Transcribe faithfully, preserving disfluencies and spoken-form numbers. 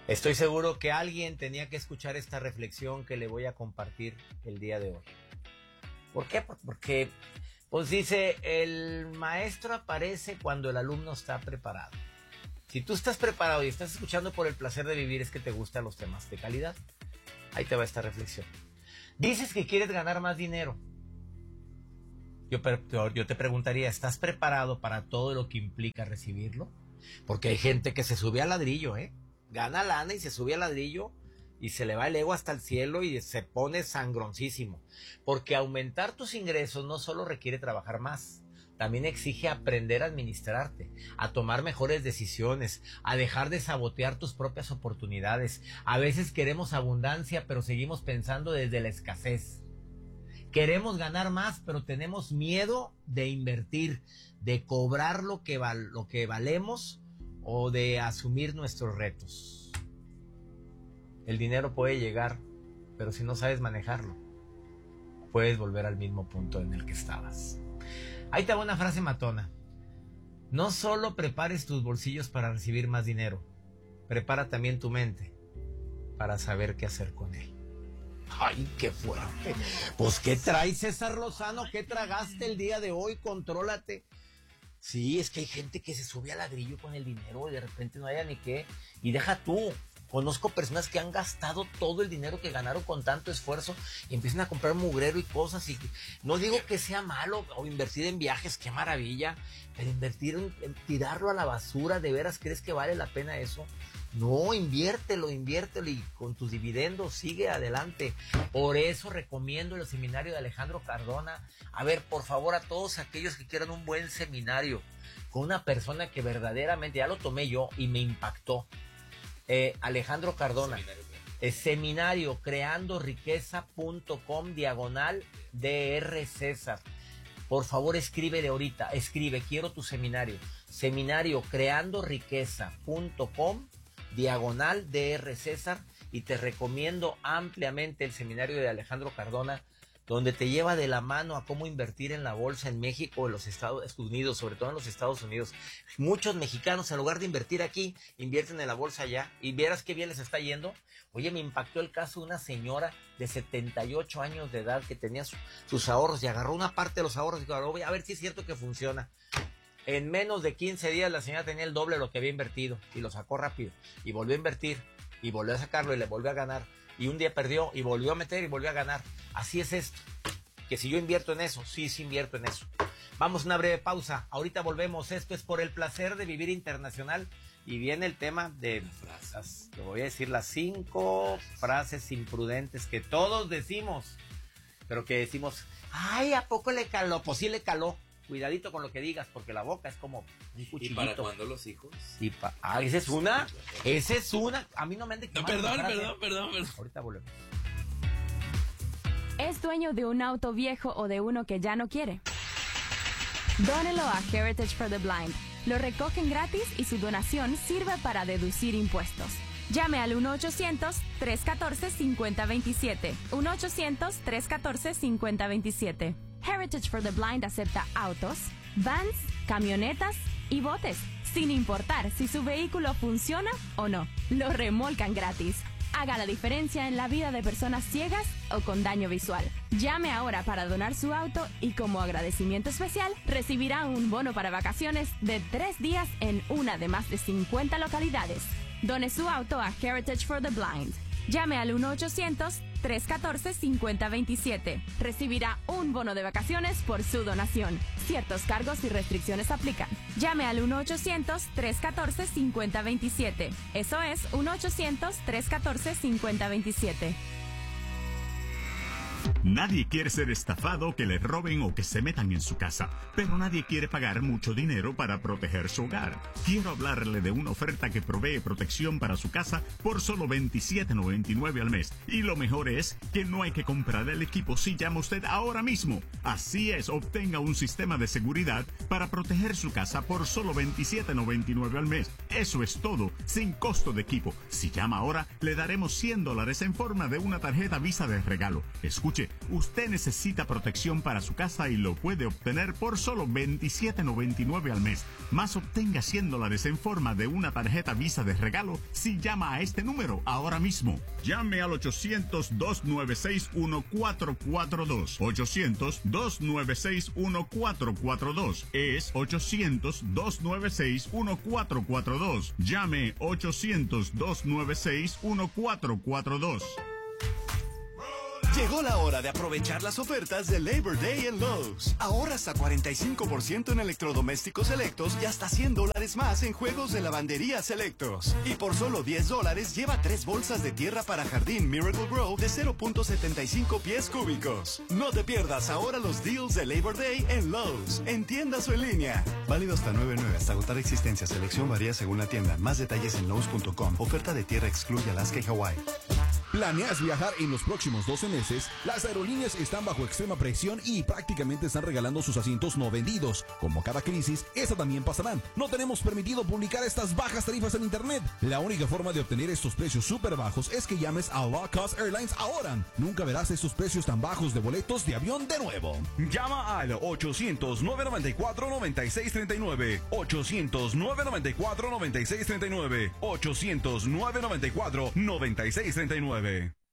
Estoy seguro que alguien tenía que escuchar esta reflexión que le voy a compartir el día de hoy. ¿Por qué? Porque, pues dice, el maestro aparece cuando el alumno está preparado. Si tú estás preparado y estás escuchando por el placer de vivir, es que te gustan los temas de calidad. Ahí te va esta reflexión. Dices que quieres ganar más dinero. Yo, yo te preguntaría, ¿estás preparado para todo lo que implica recibirlo? Porque hay gente que se sube al ladrillo, ¿eh? Gana lana y se sube al ladrillo y se le va el ego hasta el cielo y se pone sangroncísimo. Porque aumentar tus ingresos no solo requiere trabajar más, también exige aprender a administrarte, a tomar mejores decisiones, a dejar de sabotear tus propias oportunidades. A veces queremos abundancia, pero seguimos pensando desde la escasez. Queremos ganar más, pero tenemos miedo de invertir, de cobrar lo que, val- lo que valemos o de asumir nuestros retos. El dinero puede llegar, pero si no sabes manejarlo, puedes volver al mismo punto en el que estabas. Ahí te va una frase matona. No solo prepares tus bolsillos para recibir más dinero, prepara también tu mente para saber qué hacer con él. ¡Ay, qué fuerte! Pues, ¿qué traes, César Lozano? ¿Qué tragaste el día de hoy? Contrólate. Sí, es que hay gente que se sube al ladrillo con el dinero y de repente no haya ni qué. Y deja tú. Conozco personas que han gastado todo el dinero que ganaron con tanto esfuerzo y empiezan a comprar mugrero y cosas. Y no digo que sea malo o invertir en viajes, qué maravilla, pero invertir en, en tirarlo a la basura, ¿de veras crees que vale la pena eso? No, inviértelo, inviértelo y con tus dividendos sigue adelante. Por eso recomiendo el seminario de Alejandro Cardona. A ver, por favor, a todos aquellos que quieran un buen seminario con una persona que verdaderamente, ya lo tomé yo y me impactó. Eh, Alejandro Cardona, seminario, eh, seminario creando riqueza punto com diagonal dr César. Por favor, escríbele ahorita, escribe, quiero tu seminario. Seminario creando riqueza punto com diagonal dr César, y te recomiendo ampliamente el seminario de Alejandro Cardona, donde te lleva de la mano a cómo invertir en la bolsa en México, en los Estados Unidos, sobre todo en los Estados Unidos. Muchos mexicanos, en lugar de invertir aquí, invierten en la bolsa allá, y vieras qué bien les está yendo. Oye, me impactó el caso de una señora de setenta y ocho años de edad que tenía su, sus ahorros y agarró una parte de los ahorros y dijo, voy a ver si es cierto que funciona. En menos de quince días la señora tenía el doble de lo que había invertido y lo sacó rápido y volvió a invertir y volvió a sacarlo y le volvió a ganar. Y un día perdió y volvió a meter y volvió a ganar. Así es esto. Que si yo invierto en eso, sí, sí invierto en eso. Vamos a una breve pausa. Ahorita volvemos. Esto es Por el Placer de Vivir Internacional. Y viene el tema de las, te voy a decir las cinco frases imprudentes que todos decimos. Pero que decimos, ay, ¿a poco le caló? Pues sí le caló. Cuidadito con lo que digas, porque la boca es como un cuchillito. ¿Y para cuándo los hijos? Y pa- ah, ¿esa es una? ¿Esa es una? A mí no me han de no, perdón, perdón, perdón, perdón. Ahorita volvemos. ¿Es dueño de un auto viejo o de uno que ya no quiere? Dónelo a Heritage for the Blind. Lo recogen gratis y su donación sirve para deducir impuestos. Llame al uno ochocientos, tres uno cuatro, cinco cero dos siete. uno ochocientos, tres uno cuatro, cinco cero dos siete. Heritage for the Blind acepta autos, vans, camionetas y botes, sin importar si su vehículo funciona o no. Lo remolcan gratis. Haga la diferencia en la vida de personas ciegas o con daño visual. Llame ahora para donar su auto y como agradecimiento especial recibirá un bono para vacaciones de tres días en una de más de cincuenta localidades. Done su auto a Heritage for the Blind. Llame al uno ochocientos, tres uno cuatro, cinco cero dos siete. Recibirá un bono de vacaciones por su donación. Ciertos cargos y restricciones aplican. Llame al uno ochocientos, tres uno cuatro, cinco cero dos siete. Eso es uno ochocientos, tres uno cuatro, cinco cero dos siete. Nadie quiere ser estafado, que le roben o que se metan en su casa, pero nadie quiere pagar mucho dinero para proteger su hogar. Quiero hablarle de una oferta que provee protección para su casa por solo veintisiete noventa y nueve al mes. Y lo mejor es que no hay que comprar el equipo si llama usted ahora mismo. Así es, obtenga un sistema de seguridad para proteger su casa por solo veintisiete noventa y nueve al mes. Eso es todo, sin costo de equipo. Si llama ahora, le daremos cien dólares en forma de una tarjeta Visa de regalo. Escuche Escuche, usted necesita protección para su casa y lo puede obtener por solo veintisiete noventa y nueve al mes. Más obtenga cien dólares en forma de una tarjeta Visa de regalo si llama a este número ahora mismo. Llame al ochocientos, dos nueve seis, uno cuatro cuatro dos. ochocientos, dos nueve seis, uno cuatro cuatro dos. Es ochocientos, dos nueve seis, uno cuatro cuatro dos. Llame ochocientos, dos nueve seis, uno cuatro cuatro dos. Llegó la hora de aprovechar las ofertas de Labor Day en Lowe's. Ahorra hasta cuarenta y cinco por ciento en electrodomésticos selectos y hasta cien dólares más en juegos de lavandería selectos. Y por solo diez dólares lleva tres bolsas de tierra para jardín Miracle Grow de cero punto setenta y cinco pies cúbicos. No te pierdas ahora los deals de Labor Day en Lowe's, en tiendas o en línea. Válido hasta nueve nueve hasta agotar existencia. Selección varía según la tienda. Más detalles en Lowe's punto com. Oferta de tierra excluye Alaska y Hawái. ¿Planeas viajar en los próximos doce meses? Las aerolíneas están bajo extrema presión y prácticamente están regalando sus asientos no vendidos. Como cada crisis, esta también pasará. No tenemos permitido publicar estas bajas tarifas en internet. La única forma de obtener estos precios súper bajos es que llames a Low Cost Airlines ahora. Nunca verás estos precios tan bajos de boletos de avión de nuevo. Llama al ochocientos, nueve noventa y cuatro, noventa y seis treinta y nueve. ochocientos, nueve noventa y cuatro, noventa y seis treinta y nueve. ochocientos, nueve noventa y cuatro, noventa y seis treinta y nueve.